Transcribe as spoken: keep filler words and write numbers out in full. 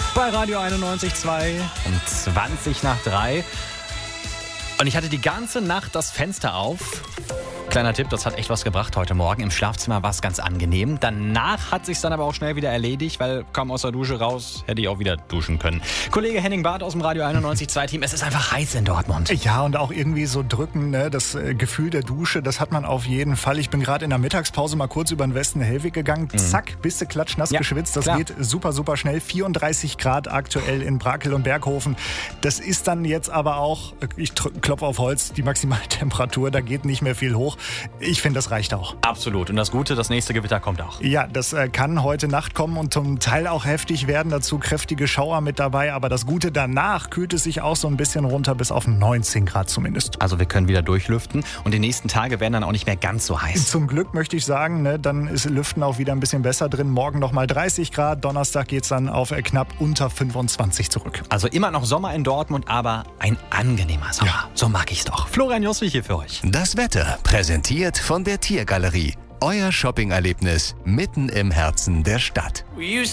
Bei Radio einundneunzig Komma zwei um zwanzig nach drei. Und ich hatte die ganze Nacht das Fenster auf. Kleiner Tipp, das hat echt was gebracht heute Morgen. Im Schlafzimmer war es ganz angenehm. Danach hat sich's dann aber auch schnell wieder erledigt, weil kaum aus der Dusche raus, hätte ich auch wieder duschen können. Kollege Henning Barth aus dem Radio einundneunzig Komma zwei Team, es ist einfach heiß in Dortmund. Ja, und auch irgendwie so drücken, ne? Das äh, Gefühl der Dusche, das hat man auf jeden Fall. Ich bin gerade in der Mittagspause mal kurz über den Westen-Hellweg gegangen. Mhm. Zack, bist du klatschnass ja, geschwitzt. Das klar. geht super, super schnell. vierunddreißig Grad aktuell in Brakel und Berghofen. Das ist dann jetzt aber auch, ich klopfe auf Holz, die Maximaltemperatur, da geht nicht mehr viel hoch. Ich finde, das reicht auch. Absolut. Und das Gute, das nächste Gewitter kommt auch. Ja, das äh, kann heute Nacht kommen und zum Teil auch heftig werden. Dazu kräftige Schauer mit dabei. Aber das Gute, danach kühlt es sich auch so ein bisschen runter bis auf neunzehn Grad zumindest. Also wir können wieder durchlüften und die nächsten Tage werden dann auch nicht mehr ganz so heiß. Zum Glück möchte ich sagen, ne, dann ist Lüften auch wieder ein bisschen besser drin. Morgen nochmal dreißig Grad. Donnerstag geht es dann auf äh, knapp unter fünfundzwanzig zurück. Also immer noch Sommer in Dortmund, aber ein angenehmer Sommer. Ja. So mag ich's doch. Florian Joswig hier für euch. Das Wetter präsentiert von der Tiergalerie. Euer Shopping-Erlebnis mitten im Herzen der Stadt.